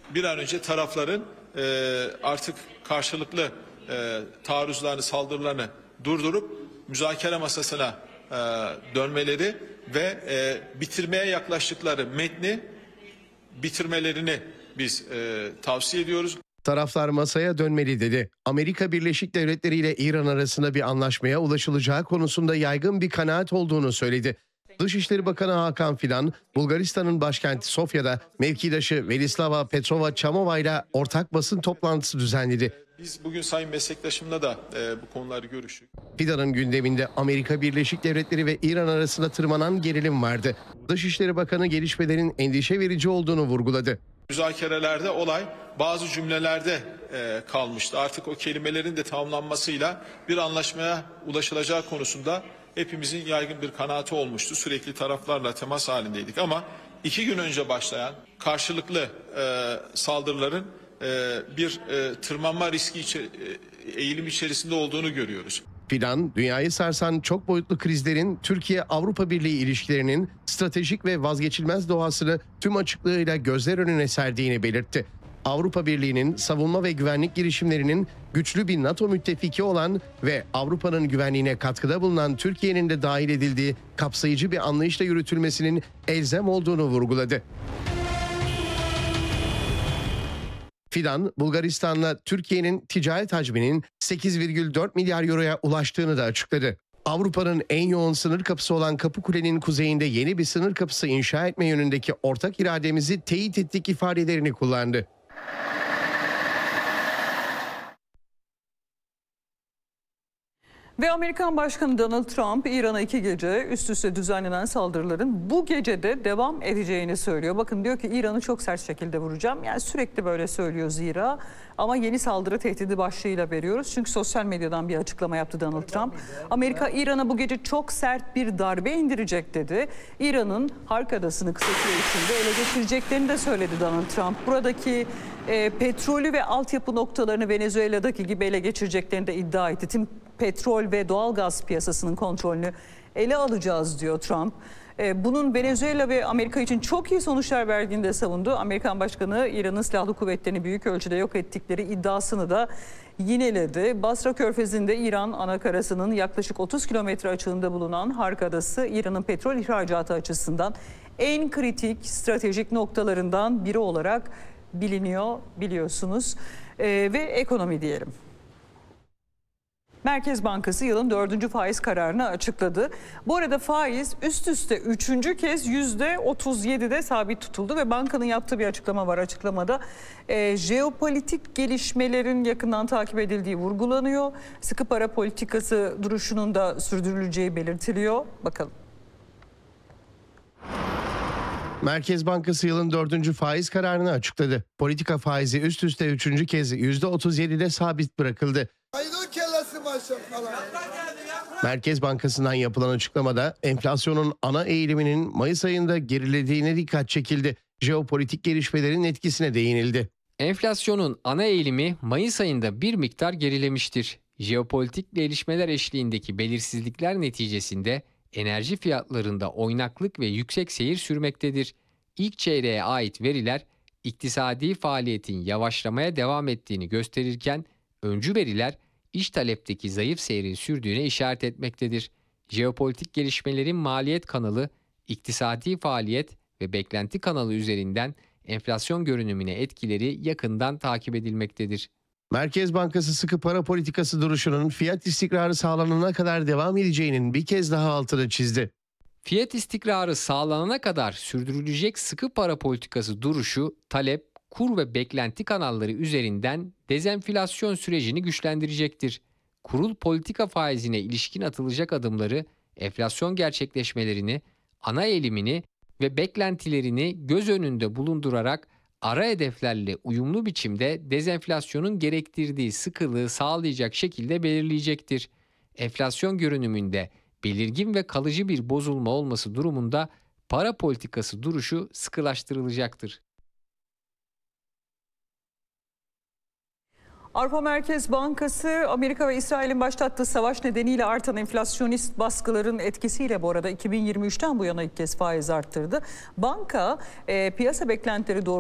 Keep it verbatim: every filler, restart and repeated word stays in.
bir an önce tarafların e, artık karşılıklı e, taarruzlarını, saldırılarını durdurup müzakere masasına e, dönmeleri ve e, bitirmeye yaklaştıkları metni bitirmelerini biz e, tavsiye ediyoruz. Taraflar masaya dönmeli dedi. Amerika Birleşik Devletleri ile İran arasında bir anlaşmaya ulaşılacağı konusunda yaygın bir kanaat olduğunu söyledi. Dışişleri Bakanı Hakan Fidan, Bulgaristan'ın başkenti Sofya'da mevkidaşı Velislava Petrova Çamova ile ortak basın toplantısı düzenledi. Biz bugün sayın meslektaşımla da e, bu konuları görüştük. Fidan'ın gündeminde Amerika Birleşik Devletleri ve İran arasında tırmanan gerilim vardı. Dışişleri Bakanı gelişmelerin endişe verici olduğunu vurguladı. Müzakerelerde olay bazı cümlelerde e, kalmıştı. Artık o kelimelerin de tamamlanmasıyla bir anlaşmaya ulaşılacağı konusunda hepimizin yaygın bir kanaati olmuştu. Sürekli taraflarla temas halindeydik ama iki gün önce başlayan karşılıklı e, saldırıların e, bir e, tırmanma riski içe, e, eğilim içerisinde olduğunu görüyoruz. Fidan, dünyayı sarsan çok boyutlu krizlerin Türkiye-Avrupa Birliği ilişkilerinin stratejik ve vazgeçilmez doğasını tüm açıklığıyla gözler önüne serdiğini belirtti. Avrupa Birliği'nin savunma ve güvenlik girişimlerinin güçlü bir NATO müttefiki olan ve Avrupa'nın güvenliğine katkıda bulunan Türkiye'nin de dahil edildiği kapsayıcı bir anlayışla yürütülmesinin elzem olduğunu vurguladı. Fidan, Bulgaristan'la Türkiye'nin ticaret hacminin sekiz virgül dört milyar euroya ulaştığını da açıkladı. Avrupa'nın en yoğun sınır kapısı olan Kapıkule'nin kuzeyinde yeni bir sınır kapısı inşa etme yönündeki ortak irademizi teyit ettik ifadelerini kullandı. Ve Amerikan Başkanı Donald Trump, İran'a iki gece üst üste düzenlenen saldırıların bu gece de devam edeceğini söylüyor. Bakın diyor ki İran'ı çok sert şekilde vuracağım. Yani sürekli böyle söylüyor zira. Ama yeni saldırı tehdidi başlığıyla veriyoruz. Çünkü sosyal medyadan bir açıklama yaptı Donald Trump. Amerika İran'a bu gece çok sert bir darbe indirecek dedi. İran'ın Hark Adası'nı kısa süre içinde ele geçireceklerini de söyledi Donald Trump. Buradaki e, petrolü ve altyapı noktalarını Venezuela'daki gibi ele geçireceklerini de iddia etti. Tüm petrol ve doğal gaz piyasasının kontrolünü ele alacağız diyor Trump. Bunun Venezuela ve Amerika için çok iyi sonuçlar verdiğini de savundu. Amerikan Başkanı İran'ın silahlı kuvvetlerini büyük ölçüde yok ettikleri iddiasını da yineledi. Basra Körfezi'nde İran anakarasının yaklaşık otuz kilometre açığında bulunan Hark Adası, İran'ın petrol ihracatı açısından en kritik stratejik noktalarından biri olarak biliniyor biliyorsunuz. Ee, ve ekonomi diyelim. Merkez Bankası yılın dördüncü faiz kararını açıkladı. Bu arada faiz üst üste üçüncü kez yüzde otuz yedide sabit tutuldu ve bankanın yaptığı bir açıklama var. Açıklamada e, jeopolitik gelişmelerin yakından takip edildiği vurgulanıyor. Sıkı para politikası duruşunun da sürdürüleceği belirtiliyor. Bakalım. Merkez Bankası yılın dördüncü faiz kararını açıkladı. Politika faizi üst üste üçüncü kez yüzde otuz yedide sabit bırakıldı. Merkez Bankası'ndan yapılan açıklamada enflasyonun ana eğiliminin Mayıs ayında gerilediğine dikkat çekildi. Jeopolitik gelişmelerin etkisine değinildi. Enflasyonun ana eğilimi Mayıs ayında bir miktar gerilemiştir. Jeopolitik gelişmeler eşliğindeki belirsizlikler neticesinde enerji fiyatlarında oynaklık ve yüksek seyir sürmektedir. İlk çeyreğe ait veriler iktisadi faaliyetin yavaşlamaya devam ettiğini gösterirken öncü veriler iş talepteki zayıf seyrin sürdüğüne işaret etmektedir. Jeopolitik gelişmelerin maliyet kanalı, iktisadi faaliyet ve beklenti kanalı üzerinden enflasyon görünümüne etkileri yakından takip edilmektedir. Merkez Bankası sıkı para politikası duruşunun fiyat istikrarı sağlanana kadar devam edeceğinin bir kez daha altını çizdi. Fiyat istikrarı sağlanana kadar sürdürülecek sıkı para politikası duruşu, talep, kur ve beklenti kanalları üzerinden dezenflasyon sürecini güçlendirecektir. Kurul politika faizine ilişkin atılacak adımları, enflasyon gerçekleşmelerini, ana eğilimini ve beklentilerini göz önünde bulundurarak ara hedeflerle uyumlu biçimde dezenflasyonun gerektirdiği sıkılığı sağlayacak şekilde belirleyecektir. Enflasyon görünümünde belirgin ve kalıcı bir bozulma olması durumunda para politikası duruşu sıkılaştırılacaktır. Avrupa Merkez Bankası, Amerika ve İsrail'in başlattığı savaş nedeniyle artan enflasyonist baskıların etkisiyle bu arada iki bin yirmi üçten bu yana ilk kez faiz arttırdı. Banka e, piyasa beklentileri doğru